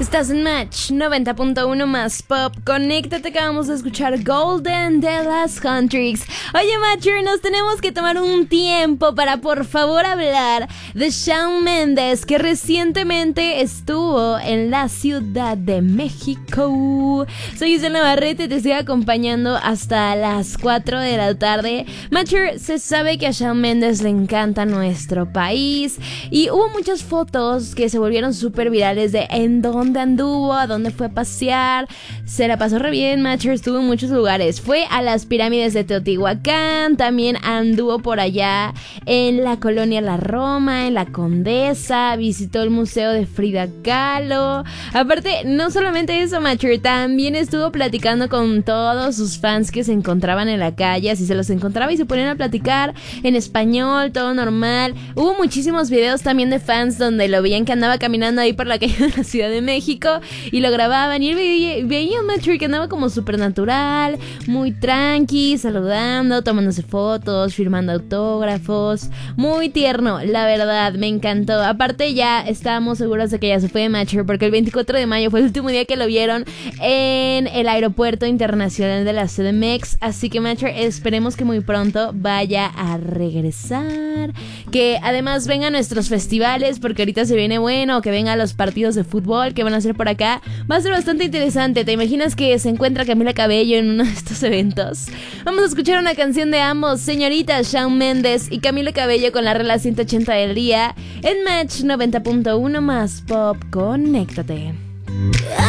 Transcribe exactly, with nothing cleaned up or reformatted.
Estás en Match noventa punto uno más Pop. Conéctate que vamos a escuchar Golden de las Huntrix. Oye, Matcher, nos tenemos que tomar un tiempo para por favor hablar de Shawn Mendes, que recientemente estuvo en la Ciudad de México. Soy Isabel Navarrete, te estoy acompañando hasta las cuatro de la tarde. Matcher, se sabe que a Shawn Mendes le encanta nuestro país y hubo muchas fotos que se volvieron súper virales de en dónde anduvo, a dónde fue a pasear. Se la pasó re bien, Matcher, estuvo en muchos lugares. Fue a las pirámides de Teotihuacán, también anduvo por allá en la colonia La Roma, en la Condesa, visitó el museo de Frida Kahlo. Aparte, no solamente eso, Matcher, también estuvo platicando con todos sus fans que se encontraban en la calle, así se los encontraba y se ponían a platicar en español, todo normal. Hubo muchísimos videos también de fans donde lo veían que andaba caminando ahí por la calle de la Ciudad de México y lo grababan y él veía, veía a Matcher que andaba como súper natural, muy tranqui, saludando, tomándose fotos, firmando autógrafos, muy tierno, la verdad, me encantó. Aparte ya estábamos seguros de que ya se fue de Matcher porque el veinticuatro de mayo fue el último día que lo vieron en el aeropuerto internacional de la C D M X, así que Matcher, esperemos que muy pronto vaya a regresar, que además venga a nuestros festivales porque ahorita se viene bueno, que venga a los partidos de fútbol que van a hacer por acá. Va a ser bastante interesante. ¿Te imaginas que se encuentra Camila Cabello en uno de estos eventos? Vamos a escuchar una canción de ambos, señorita Shawn Mendes y Camila Cabello, con la regla ciento ochenta del día en Match noventa punto uno más Pop. Conéctate.